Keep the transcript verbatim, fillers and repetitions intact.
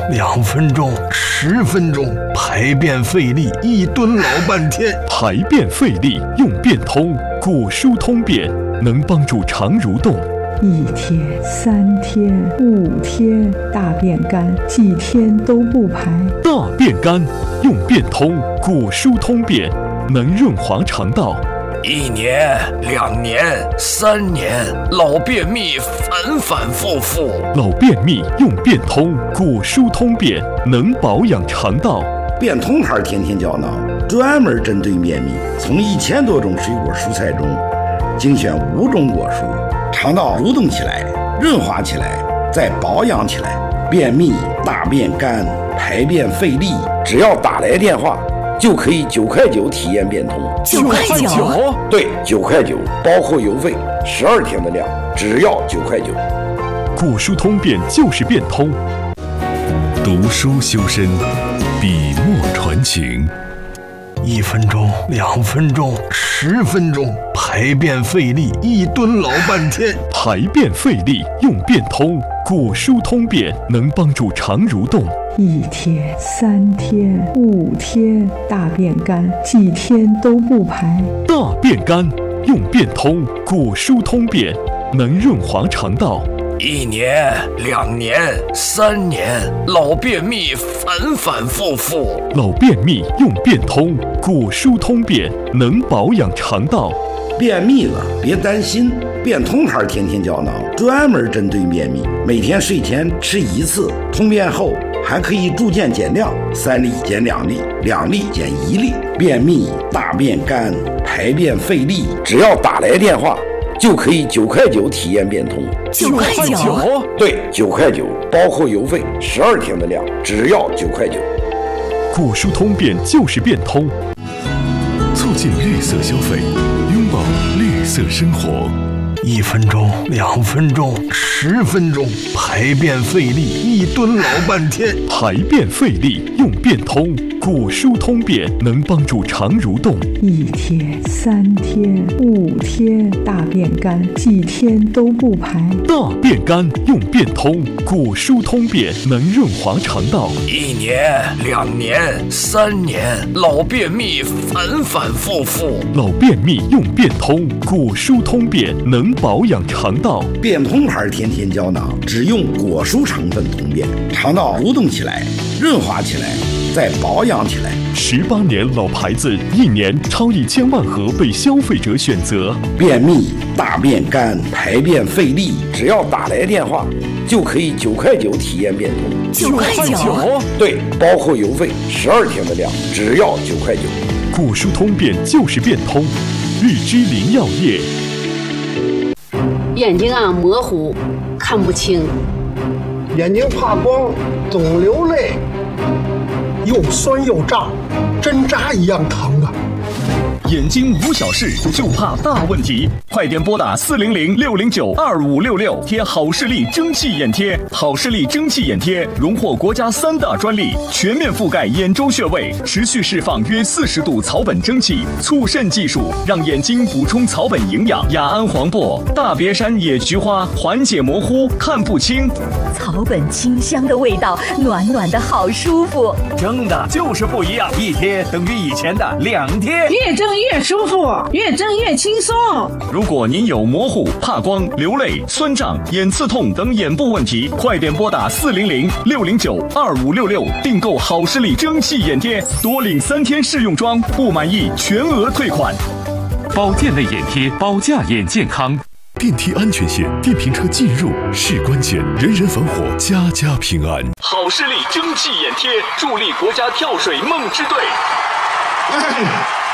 两分钟、十分钟，排便费力，一蹲老半天。 排便费力用便通，果蔬通便能帮助肠蠕动。 一天、三天、五天，大便干，几天都不排。 大便干用便通，果蔬通便能润滑肠道。 一年、两年、三年，老便秘反反复复。 老便秘用便通，果蔬通便能保养肠道。 便通牌天天胶囊专门针对便秘，从一千多种水果蔬菜中精选五种果蔬，肠道蠕动起来，润滑起来，再保养起来。便秘、大便干、排便费力，只要打来电话就可以九块九体验便通。 九块九？ 对，九块九，包括邮费，十二天的量，只要九块九。 果蔬通便就是便通。 读书修身，笔墨传情。 一分钟、两分钟、十分钟，排便费力，一蹲老半天。 排便费力用便通，果蔬通便能帮助肠蠕动。 一天、三天、五天，大便干，几天都不排。 大便干用便通，果蔬通便能润滑肠道。 一年、两年、三年，老便秘反反复复。 老便秘用便通，果蔬通便能保养肠道。 便秘了别担心，便通牌天天胶囊专门针对便秘，每天睡前吃一次，通便后还可以逐渐减量，三粒减两粒，两粒减一粒。便秘、大便干、排便费力，只要打来电话就可以九块九体验便通。 九块九？ 对，九块九，包括邮费，十二天的量，只要九块九。 果蔬通便就是便通， 促进绿色消费，拥抱绿色生活。 一分钟、两分钟、十分钟，排便费力，一蹲老半天。 排便费力用便通，果蔬通便能帮助肠蠕动。 一天、三天、五天，大便干，几天都不排。 大便干用便通，果蔬通便能润滑肠道。 一年、两年、三年，老便秘反反复复。 老便秘用便通，果蔬通便能保养肠道。 便通牌天天胶囊只用果蔬成分通便，肠道蠕动起来，润滑起来，再保养起来。 十八年老牌子，一年超一千万盒被消费者选择。 便秘、大便干、排便费力，只要打来电话就可以九块九体验便通。 九块九？ 对，包括邮费，十二天的量，只要九块九。 果蔬通便就是便通，日之林药业。 眼睛啊模糊，看不清， 眼睛怕光，总流泪，又酸又胀，针扎一样疼啊！ 眼睛无小事，就怕大问题。快点拨打四零零六零九二五六六，贴好视力蒸汽眼贴。好视力蒸汽眼贴荣获国家三大专利，全面覆盖眼周穴位，持续释放约四十度草本蒸汽，促渗技术让眼睛补充草本营养。雅安黄柏、大别山野菊花缓解模糊，看不清。 草本清香的味道，暖暖的好舒服。 蒸的就是不一样，一贴等于以前的两贴。 越蒸越舒服，越蒸越轻松。 如果您有模糊、怕光、流泪、酸胀、眼刺痛等眼部问题，快点拨打四零零六零九二五六六订购好视力蒸汽眼贴，多领三天试用装，不满意全额退款。 保健类眼贴，保驾眼健康。 电梯安全线，电瓶车进入是关键，人人防火，家家平安。 好视力蒸汽眼贴，助力国家跳水梦之队。